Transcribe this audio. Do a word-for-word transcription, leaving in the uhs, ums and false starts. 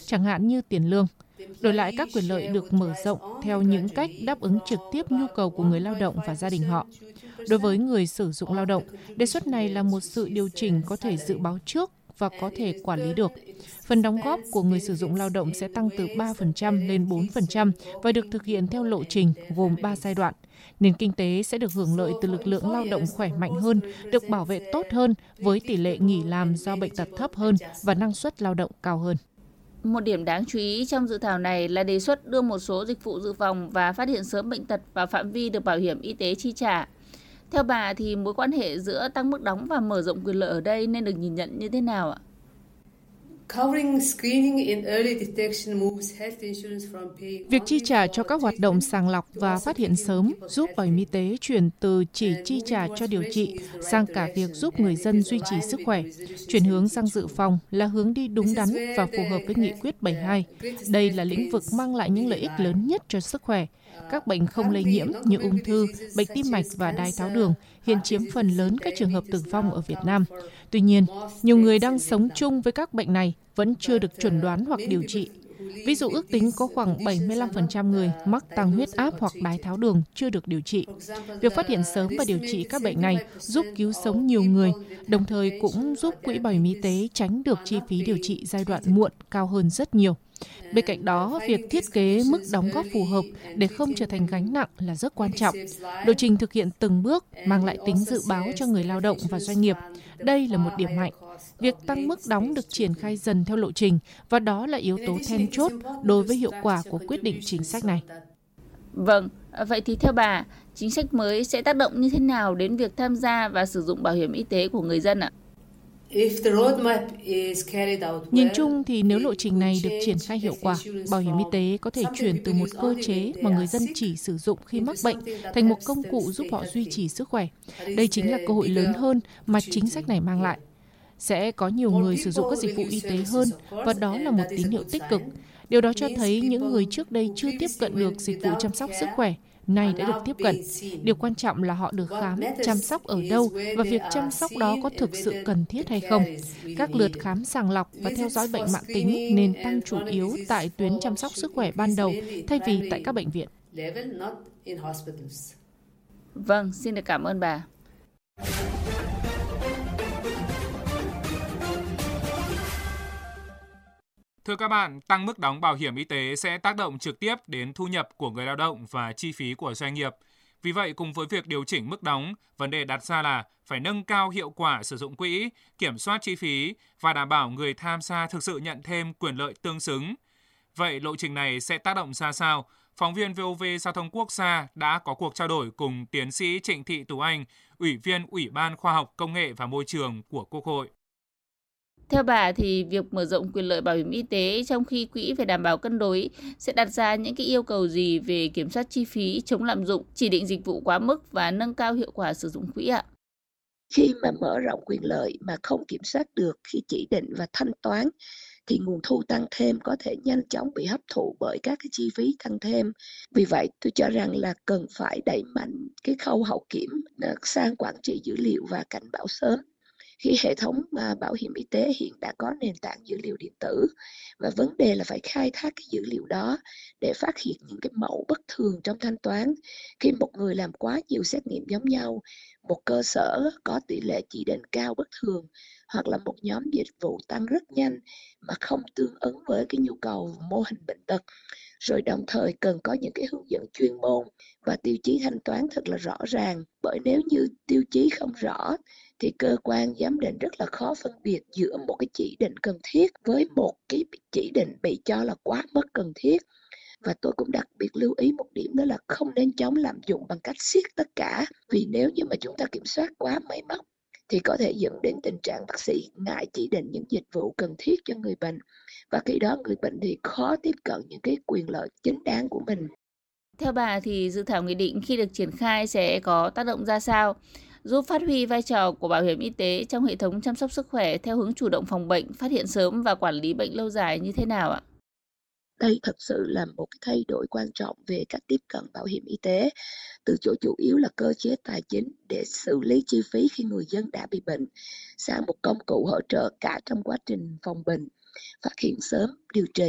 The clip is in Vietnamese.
chẳng hạn như tiền lương. Đổi lại, các quyền lợi được mở rộng theo những cách đáp ứng trực tiếp nhu cầu của người lao động và gia đình họ. Đối với người sử dụng lao động, đề xuất này là một sự điều chỉnh có thể dự báo trước và có thể quản lý được. Phần đóng góp của người sử dụng lao động sẽ tăng từ ba phần trăm lên bốn phần trăm và được thực hiện theo lộ trình gồm ba giai đoạn. Nền kinh tế sẽ được hưởng lợi từ lực lượng lao động khỏe mạnh hơn, được bảo vệ tốt hơn với tỷ lệ nghỉ làm do bệnh tật thấp hơn và năng suất lao động cao hơn. Một điểm đáng chú ý trong dự thảo này là đề xuất đưa một số dịch vụ dự phòng và phát hiện sớm bệnh tật vào phạm vi được bảo hiểm y tế chi trả. Theo bà thì mối quan hệ giữa tăng mức đóng và mở rộng quyền lợi ở đây nên được nhìn nhận như thế nào ạ? Việc chi trả cho các hoạt động sàng lọc và phát hiện sớm giúp bảo hiểm y tế chuyển từ chỉ chi trả cho điều trị sang cả việc giúp người dân duy trì sức khỏe. Chuyển hướng sang dự phòng là hướng đi đúng đắn và phù hợp với Nghị quyết bảy mươi hai. Đây là lĩnh vực mang lại những lợi ích lớn nhất cho sức khỏe. Các bệnh không lây nhiễm như ung thư, bệnh tim mạch và đái tháo đường hiện chiếm phần lớn các trường hợp tử vong ở Việt Nam. Tuy nhiên, nhiều người đang sống chung với các bệnh này vẫn chưa được chẩn đoán hoặc điều trị. Ví dụ ước tính có khoảng bảy mươi lăm phần trăm người mắc tăng huyết áp hoặc đái tháo đường chưa được điều trị. Việc phát hiện sớm và điều trị các bệnh này giúp cứu sống nhiều người, đồng thời cũng giúp Quỹ Bảo hiểm y tế tránh được chi phí điều trị giai đoạn muộn cao hơn rất nhiều. Bên cạnh đó, việc thiết kế mức đóng góp phù hợp để không trở thành gánh nặng là rất quan trọng. Lộ trình thực hiện từng bước mang lại tính dự báo cho người lao động và doanh nghiệp. Đây là một điểm mạnh. Việc tăng mức đóng được triển khai dần theo lộ trình và đó là yếu tố then chốt đối với hiệu quả của quyết định chính sách này. Vâng, vậy thì theo bà, chính sách mới sẽ tác động như thế nào đến việc tham gia và sử dụng bảo hiểm y tế của người dân ạ? Nhìn chung thì nếu lộ trình này được triển khai hiệu quả, bảo hiểm y tế có thể chuyển từ một cơ chế mà người dân chỉ sử dụng khi mắc bệnh thành một công cụ giúp họ duy trì sức khỏe. Đây chính là cơ hội lớn hơn mà chính sách này mang lại. Sẽ có nhiều người sử dụng các dịch vụ y tế hơn và đó là một tín hiệu tích cực. Điều đó cho thấy những người trước đây chưa tiếp cận được dịch vụ chăm sóc sức khỏe nay đã được tiếp cận. Điều quan trọng là họ được khám, chăm sóc ở đâu và việc chăm sóc đó có thực sự cần thiết hay không. Các lượt khám sàng lọc và theo dõi bệnh mãn tính nên tăng chủ yếu tại tuyến chăm sóc sức khỏe ban đầu thay vì tại các bệnh viện. Vâng, xin được cảm ơn bà. Thưa các bạn, tăng mức đóng bảo hiểm y tế sẽ tác động trực tiếp đến thu nhập của người lao động và chi phí của doanh nghiệp. Vì vậy, cùng với việc điều chỉnh mức đóng, vấn đề đặt ra là phải nâng cao hiệu quả sử dụng quỹ, kiểm soát chi phí và đảm bảo người tham gia thực sự nhận thêm quyền lợi tương xứng. Vậy lộ trình này sẽ tác động ra sao? Phóng viên vê o vê Giao thông Quốc gia đã có cuộc trao đổi cùng tiến sĩ Trịnh Thị Tú Anh, Ủy viên Ủy ban Khoa học, Công nghệ và Môi trường của Quốc hội. Theo bà thì việc mở rộng quyền lợi bảo hiểm y tế trong khi quỹ phải đảm bảo cân đối sẽ đặt ra những cái yêu cầu gì về kiểm soát chi phí, chống lạm dụng, chỉ định dịch vụ quá mức và nâng cao hiệu quả sử dụng quỹ ạ? Khi mà mở rộng quyền lợi mà không kiểm soát được khi chỉ định và thanh toán thì nguồn thu tăng thêm có thể nhanh chóng bị hấp thụ bởi các cái chi phí tăng thêm. Vì vậy, tôi cho rằng là cần phải đẩy mạnh cái khâu hậu kiểm sang quản trị dữ liệu và cảnh báo sớm. Khi hệ thống mà bảo hiểm y tế hiện đã có nền tảng dữ liệu điện tử và vấn đề là phải khai thác cái dữ liệu đó để phát hiện những cái mẫu bất thường trong thanh toán. Khi một người làm quá nhiều xét nghiệm giống nhau, một cơ sở có tỷ lệ chỉ định cao bất thường hoặc là một nhóm dịch vụ tăng rất nhanh mà không tương ứng với cái nhu cầu mô hình bệnh tật. Rồi đồng thời cần có những cái hướng dẫn chuyên môn và tiêu chí thanh toán thật là rõ ràng, bởi nếu như tiêu chí không rõ thì cơ quan giám định rất là khó phân biệt giữa một cái chỉ định cần thiết với một cái chỉ định bị cho là quá mức cần thiết. Và tôi cũng đặc biệt lưu ý một điểm đó là không nên chống lạm dụng bằng cách siết tất cả, vì nếu như mà chúng ta kiểm soát quá máy móc thì có thể dẫn đến tình trạng bác sĩ ngại chỉ định những dịch vụ cần thiết cho người bệnh, và khi đó người bệnh thì khó tiếp cận những cái quyền lợi chính đáng của mình. Theo bà thì dự thảo nghị định khi được triển khai sẽ có tác động ra sao, giúp phát huy vai trò của bảo hiểm y tế trong hệ thống chăm sóc sức khỏe theo hướng chủ động phòng bệnh, phát hiện sớm và quản lý bệnh lâu dài như thế nào ạ? Đây thật sự là một cái thay đổi quan trọng về cách tiếp cận bảo hiểm y tế, từ chỗ chủ yếu là cơ chế tài chính để xử lý chi phí khi người dân đã bị bệnh, sang một công cụ hỗ trợ cả trong quá trình phòng bệnh, phát hiện sớm, điều trị